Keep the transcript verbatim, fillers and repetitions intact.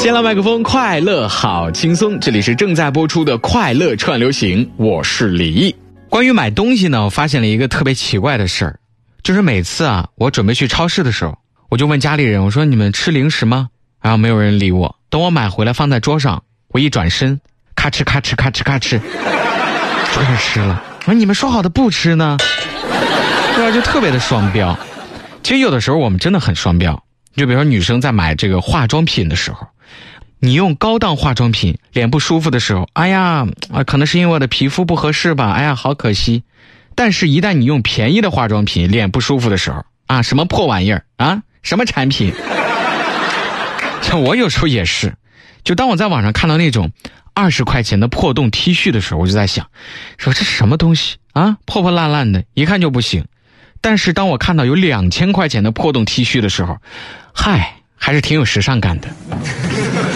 先来麦克风，快乐好轻松，这里是正在播出的快乐串流行，我是李毅。关于买东西呢，我发现了一个特别奇怪的事儿，就是每次啊，我准备去超市的时候，我就问家里人，我说你们吃零食吗？然后没有人理我。等我买回来放在桌上，我一转身，咔哧咔哧咔哧咔哧，就开始吃了。我说你们说好的不吃呢？对吧？就特别的双标。其实有的时候我们真的很双标。就比如说女生在买这个化妆品的时候，你用高档化妆品，脸不舒服的时候，哎呀，啊，可能是因为我的皮肤不合适吧，哎呀，好可惜。但是，一旦你用便宜的化妆品，脸不舒服的时候，啊，什么破玩意儿啊，什么产品？像我有时候也是，就当我在网上看到那种二十块钱的破洞 T 恤的时候，我就在想，说这什么东西啊，破破烂烂的，一看就不行。但是当我看到有两千块钱的破洞 T 恤的时候，嗨，还是挺有时尚感的。